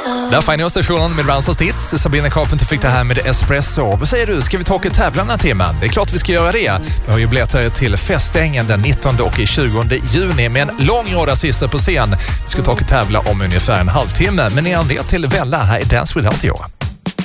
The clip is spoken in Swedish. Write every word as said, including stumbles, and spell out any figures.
Där får ni stationen med Ransons Hits. Sabrina Carpenter fick det här med Espresso. Vad säger du? Ska vi ta och tävla den här timmen? Det är klart vi ska göra det. Vi har ju biljetter till festängen den nittonde och tjugonde juni med en lång rad artister på scen. Vi ska ta och tävla om ungefär en halvtimme. Men ni är anledning till Vella. Här är Dance Without You.